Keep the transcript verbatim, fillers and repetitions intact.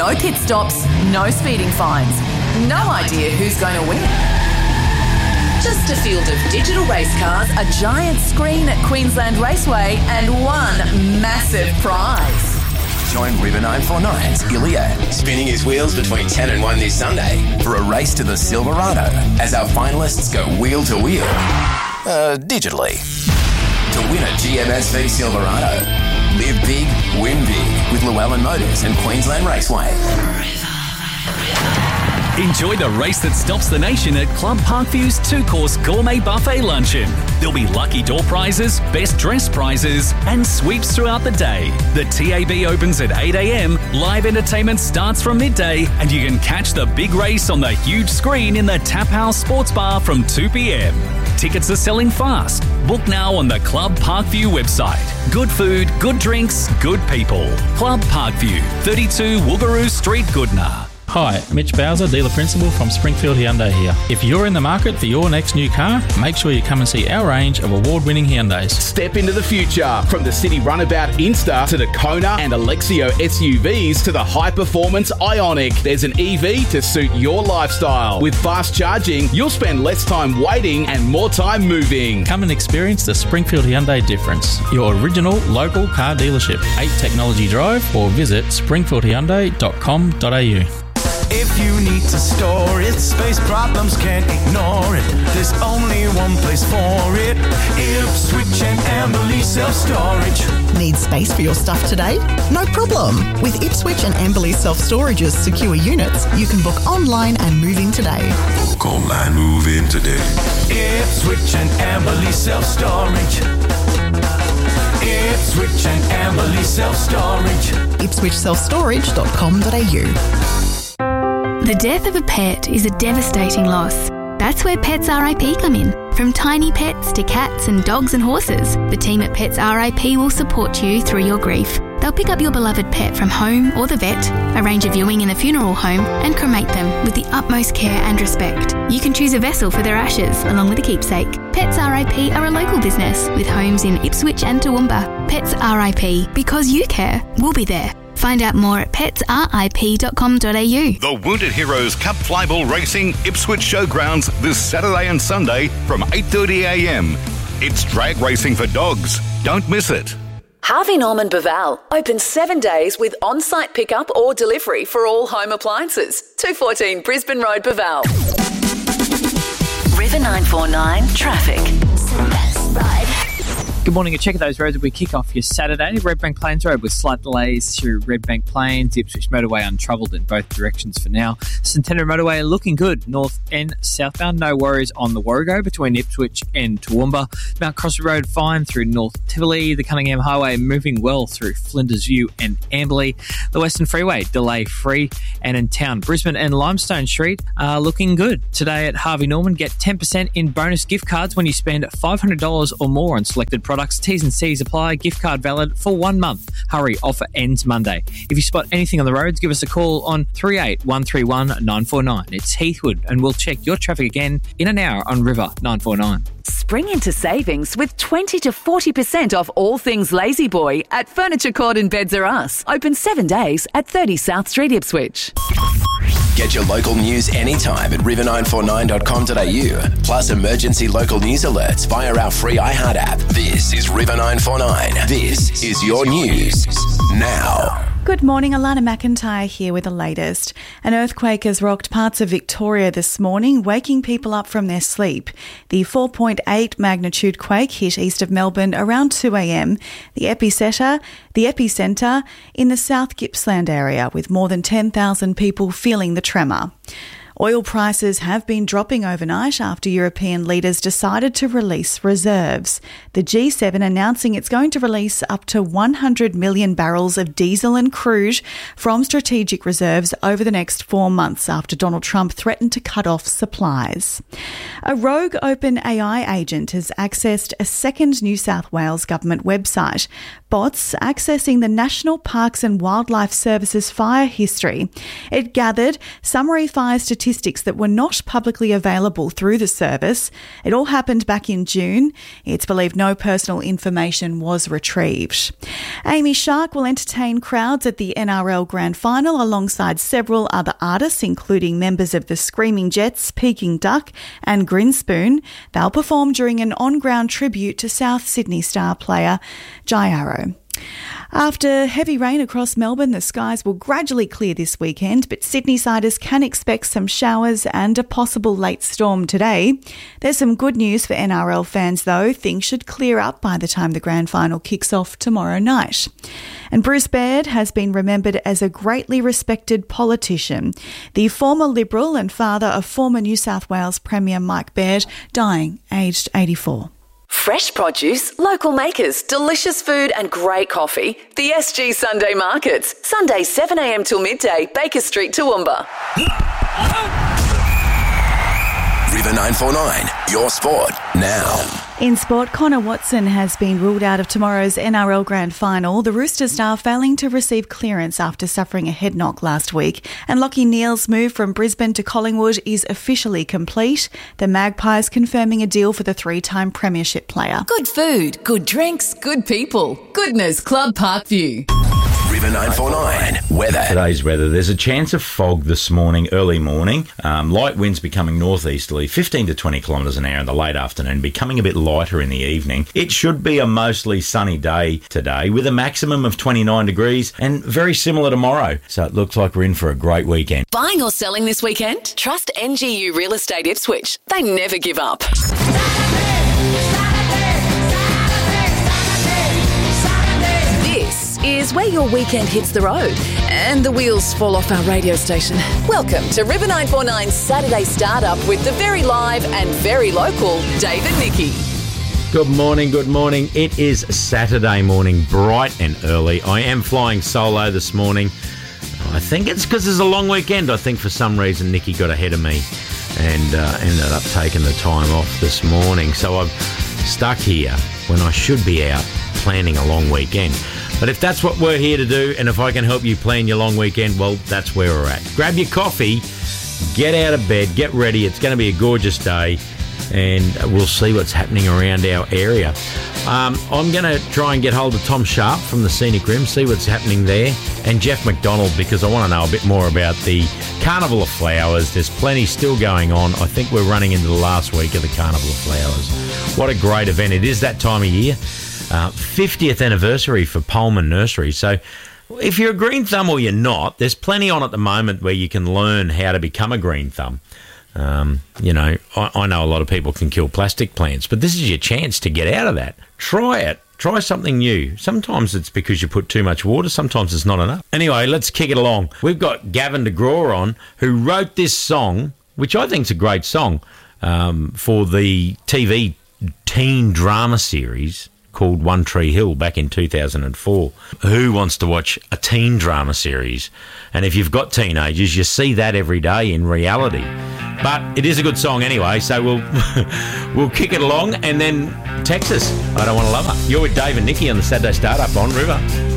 No pit stops, no speeding fines. No idea who's going to win. Just a field of digital race cars, a giant screen at Queensland Raceway, and one massive prize. Join River nine forty-nine's Ilya, spinning his wheels between ten and one this Sunday for a race to the Silverado as our finalists go wheel to wheel, uh, digitally, to win a G M S V Silverado. Live big, win big with Llewellyn Motors and Queensland Raceway. Enjoy the race that stops the nation at Club Parkview's two-course gourmet buffet luncheon. There'll be lucky door prizes, best dress prizes, and sweeps throughout the day. The T A B opens at eight a.m, live entertainment starts from midday, and you can catch the big race on the huge screen in the Tap House Sports Bar from two p.m. Tickets are selling fast. Book now on the Club Parkview website. Good food, good drinks, good people. Club Parkview, thirty-two Woogaroo Street, Goodna. Hi, Mitch Bowser, dealer principal from Springfield Hyundai here. If you're in the market for your next new car, make sure you come and see our range of award-winning Hyundais. Step into the future. From the City Runabout Insta to the Kona and Alexio S U Vs to the high-performance Ioniq, there's an E V to suit your lifestyle. With fast charging, you'll spend less time waiting and more time moving. Come and experience the Springfield Hyundai difference. Your original local car dealership. eight Technology Drive or visit springfield hyundai dot com dot a u. If you need to store it, space problems can't ignore it. There's only one place for it. Ipswich and Amberley Self-Storage. Need space for your stuff today? No problem. With Ipswich and Amberley Self-Storage's secure units, you can book online and move in today. Book online, move in today. Ipswich and Amberley Self-Storage. Ipswich and Amberley Self-Storage. ipswich self storage dot com dot a u. The death of a pet is a devastating loss. That's where Pets R I P come in. From tiny pets to cats and dogs and horses, the team at Pets R I P will support you through your grief. They'll pick up your beloved pet from home or the vet, arrange a viewing in a funeral home, and cremate them with the utmost care and respect. You can choose a vessel for their ashes, along with a keepsake. Pets R I P are a local business with homes in Ipswich and Toowoomba. Pets R I P, because you care, we'll be there. Find out more at pets r i p dot com dot a u. The Wounded Heroes Cup Flyball Racing Ipswich Showgrounds this Saturday and Sunday from eight thirty a.m. It's drag racing for dogs. Don't miss it. Harvey Norman Baval, open seven days with on-site pickup or delivery for all home appliances. two fourteen Brisbane Road, Baval. River nine forty-nine Traffic. Good morning. A check of those roads as we kick off your Saturday. Redbank Plains Road with slight delays through Redbank Plains. Ipswich Motorway untroubled in both directions for now. Centenary Motorway looking good north and southbound. No worries on the Warrego between Ipswich and Toowoomba. Mount Crossy Road fine through North Tivoli. The Cunningham Highway moving well through Flinders View and Amberley. The Western Freeway delay free. And in town, Brisbane and Limestone Street are looking good. Today at Harvey Norman, get ten percent in bonus gift cards when you spend five hundred dollars or more on selected products. Products, T's and C's apply. Gift card valid for one month. Hurry, offer ends Monday. If you spot anything on the roads, give us a call on three eight one three one nine four nine. It's Heathwood, and we'll check your traffic again in an hour on River nine forty-nine. Spring into savings with twenty to forty percent off all things Lazy Boy at Furniture Court and Beds R Us. Open seven days at thirty South Street, Ipswich. Get your local news anytime at river nine forty-nine dot com dot a u. Plus emergency local news alerts via our free iHeart app. This is River nine forty-nine. This is your news now. Good morning, Alana McIntyre here with the latest. An earthquake has rocked parts of Victoria this morning, waking people up from their sleep. The four point eight magnitude quake hit east of Melbourne around two a.m. The epicenter, the epicenter in the South Gippsland area, with more than ten thousand people feeling the tremor. Oil prices have been dropping overnight after European leaders decided to release reserves. The G seven announcing it's going to release up to one hundred million barrels of diesel and crude from strategic reserves over the next four months after Donald Trump threatened to cut off supplies. A rogue OpenAI agent has accessed a second New South Wales government website, spots accessing the National Parks and Wildlife Service's fire history. It gathered summary fire statistics that were not publicly available through the service. It all happened back in June. It's believed no personal information was retrieved. Amy Shark will entertain crowds at the N R L Grand Final alongside several other artists, including members of the Screaming Jets, Peking Duck and Grinspoon. They'll perform during an on-ground tribute to South Sydney star player Jai Arrow. After heavy rain across Melbourne, the skies will gradually clear this weekend, but Sydney-siders can expect some showers and a possible late storm today. There's some good news for N R L fans, though. Things should clear up by the time the grand final kicks off tomorrow night. And Bruce Baird has been remembered as a greatly respected politician. The former Liberal and father of former New South Wales Premier Mike Baird, dying aged eighty-four. Fresh produce, local makers, delicious food and great coffee. The S G Sunday Markets. Sunday seven a m till midday, Baker Street, Toowoomba. River nine four nine, your sport now. In sport, Connor Watson has been ruled out of tomorrow's N R L Grand Final. The Roosters are failing to receive clearance after suffering a head knock last week. And Lachie Neale's move from Brisbane to Collingwood is officially complete. The Magpies confirming a deal for the three-time premiership player. Good food, good drinks, good people. Goodness Club Parkview. River nine four nine, weather. Today's weather. There's a chance of fog this morning, early morning. Um, light winds becoming northeasterly, fifteen to twenty kilometres an hour in the late afternoon, becoming a bit lighter in the evening. It should be a mostly sunny day today with a maximum of twenty-nine degrees and very similar tomorrow. So it looks like we're in for a great weekend. Buying or selling this weekend? Trust N G U Real Estate Ipswich. They never give up. Is where your weekend hits the road and the wheels fall off our radio station. Welcome to River nine four nine's Saturday Startup with the very live and very local David Nicky. Good morning, good morning. It is Saturday morning, bright and early. I am flying solo this morning. I think it's because it's a long weekend. I think for some reason Nicky got ahead of me and uh, ended up taking the time off this morning. So I'm stuck here when I should be out planning a long weekend. But if that's what we're here to do, and if I can help you plan your long weekend, well, that's where we're at. Grab your coffee, get out of bed, get ready. It's going to be a gorgeous day, and we'll see what's happening around our area. Um, I'm going to try and get hold of Tom Sharp from the Scenic Rim, see what's happening there, and Jeff McDonald, because I want to know a bit more about the Carnival of Flowers. There's plenty still going on. I think we're running into the last week of the Carnival of Flowers. What a great event. It is that time of year. Uh, fiftieth anniversary for Pullman Nursery. So if you're a green thumb or you're not, there's plenty on at the moment where you can learn how to become a green thumb. Um, you know, I, I know a lot of people can kill plastic plants, but this is your chance to get out of that. Try it. Try something new. Sometimes it's because you put too much water. Sometimes it's not enough. Anyway, let's kick it along. We've got Gavin DeGraw on, who wrote this song, which I think is a great song, um, for the T V teen drama series called One Tree Hill back in two thousand four. Who wants to watch a teen drama series? And if you've got teenagers, you see that every day in reality. But it is a good song anyway, so we'll we'll kick it along and then text us. I don't want to love her. You're with Dave and Nicky on the Saturday Startup on River.